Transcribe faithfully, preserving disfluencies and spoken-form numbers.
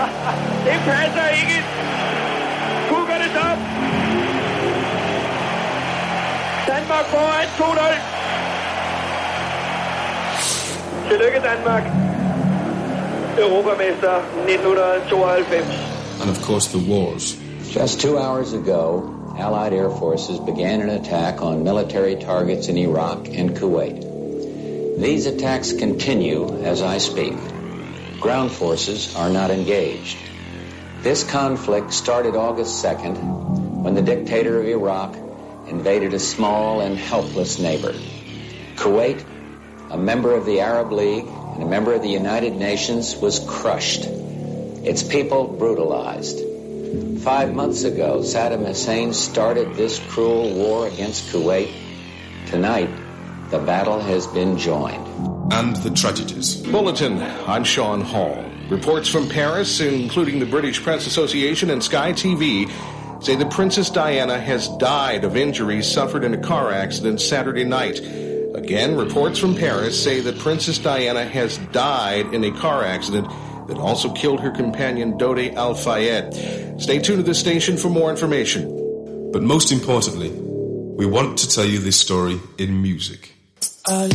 Det passer ikke. Kuggerne op. Danmark foran to nul. Tillykke Danmark. Europamester nitten tooghalvfems. And of course the wars. Just two hours ago, Allied air forces began an attack on military targets in Iraq and Kuwait. These attacks continue as I speak. Ground forces are not engaged. This conflict started August second when the dictator of Iraq invaded a small and helpless neighbor. Kuwait, a member of the Arab League and a member of the United Nations, was crushed. Its people brutalized. Five months ago, Saddam Hussein started this cruel war against Kuwait. Tonight, the battle has been joined. And the tragedies. Bulletin, I'm Sean Hall. Reports from Paris, including the British Press Association and Sky T V, say that Princess Diana has died of injuries suffered in a car accident Saturday night. Again, reports from Paris say that Princess Diana has died in a car accident that also killed her companion Dodi Al-Fayed. Stay tuned to this station for more information. But most importantly, we want to tell you this story in music.